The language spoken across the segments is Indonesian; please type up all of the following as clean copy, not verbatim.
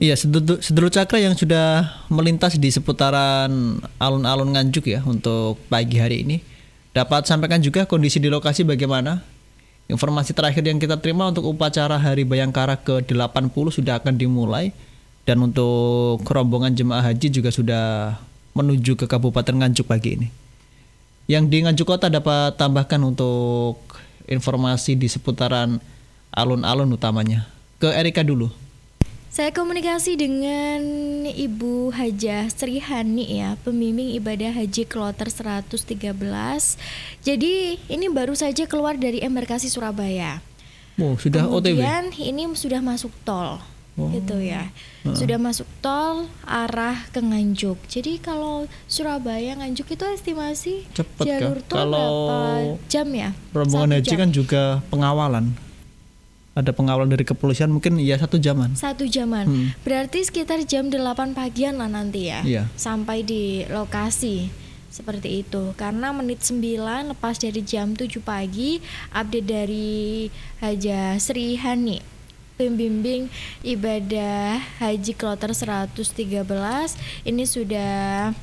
Iya, Sedulur Cakra yang sudah melintas di seputaran alun-alun Nganjuk ya untuk pagi hari ini. Dapat sampaikan juga kondisi di lokasi bagaimana? Informasi terakhir yang kita terima untuk upacara Hari Bayangkara ke-80 sudah akan dimulai. Dan untuk rombongan jemaah haji juga sudah menuju ke Kabupaten Nganjuk pagi ini. Yang di Nganjuk Kota dapat tambahkan untuk informasi di seputaran alun-alun utamanya. Ke Erika dulu. Saya komunikasi dengan Ibu Hajah Sri Hani ya, pembimbing ibadah haji kloter 113. Jadi ini baru saja keluar dari embarkasi Surabaya. Oh, sudah OTW. Kemudian ini sudah masuk tol. Gitu ya. Sudah masuk tol arah ke Nganjuk. Jadi kalau Surabaya Nganjuk itu estimasi cepet jalur tol kalau berapa jam ya? Rombongan haji jam. kan juga pengawalan. Ada pengawalan dari kepolisian mungkin ya 1 jaman. 1 jaman. Berarti sekitar jam 8 pagian lah nanti ya. Iya. Sampai di lokasi. Seperti itu. Karena menit 9 lepas dari jam 7 pagi, update dari Hajah Sri Hani, pembimbing ibadah haji kloter 113, ini sudah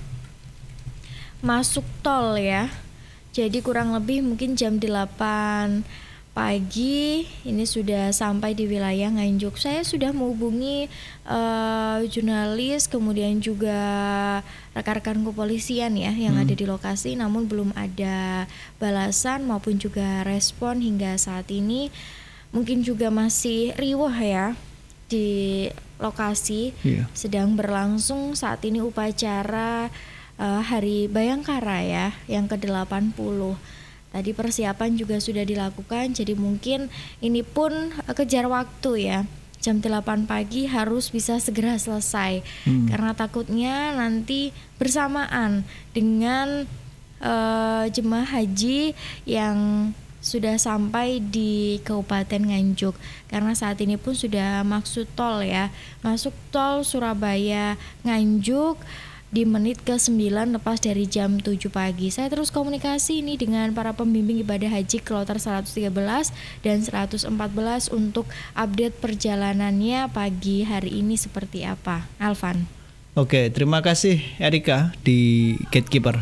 masuk tol ya. Jadi kurang lebih mungkin jam 8 pagi ini sudah sampai di wilayah Nganjuk. Saya sudah menghubungi jurnalis, kemudian juga rekan-rekan kepolisian ya yang ada di lokasi, namun belum ada balasan maupun juga respon hingga saat ini. Mungkin juga masih riuh ya di lokasi. Sedang berlangsung saat ini upacara Hari Bayangkara ya yang ke-80. Tadi persiapan juga sudah dilakukan, jadi mungkin ini pun kejar waktu ya. Jam 8 pagi harus bisa segera selesai. Karena takutnya nanti bersamaan dengan jemaah haji yang sudah sampai di Kabupaten Nganjuk. Karena saat ini pun sudah masuk tol ya. Masuk tol Surabaya Nganjuk di menit ke-9 lepas dari jam 7 pagi. Saya terus komunikasi ini dengan para pembimbing ibadah haji kloter 113 dan 114 untuk update perjalanannya pagi hari ini seperti apa. Alvan. Oke, terima kasih Erika di Gatekeeper.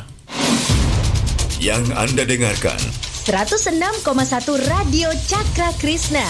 Yang Anda dengarkan 106,1 Radio Cakra Krishna.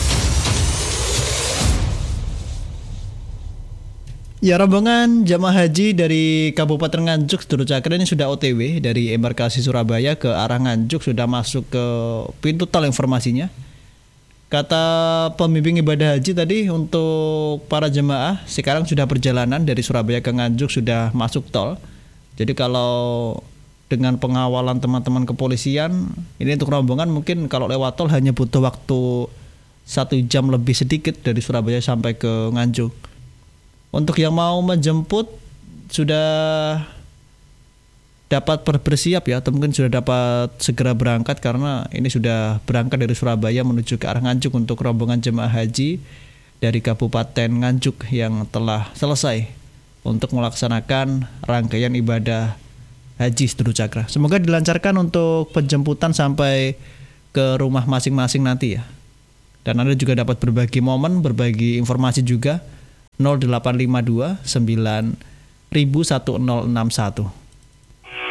Ya, rombongan jamaah haji dari Kabupaten Nganjuk Sedulur Cakra ini sudah OTW dari embarkasi Surabaya ke arah Nganjuk, sudah masuk ke pintu tol informasinya. Kata pembimbing ibadah haji tadi untuk para jemaah sekarang sudah perjalanan dari Surabaya ke Nganjuk sudah masuk tol. Jadi kalau dengan pengawalan teman-teman kepolisian, ini untuk rombongan mungkin kalau lewat tol hanya butuh waktu 1 jam lebih sedikit dari Surabaya sampai ke Nganjuk. Untuk yang mau menjemput sudah dapat bersiap ya, atau mungkin sudah dapat segera berangkat karena ini sudah berangkat dari Surabaya menuju ke arah Nganjuk untuk rombongan jemaah haji dari Kabupaten Nganjuk yang telah selesai untuk melaksanakan rangkaian ibadah haji Sedulur Cakra. Semoga dilancarkan untuk penjemputan sampai ke rumah masing-masing nanti ya. Dan Anda juga dapat berbagi momen, berbagi informasi juga 0852 9 1061.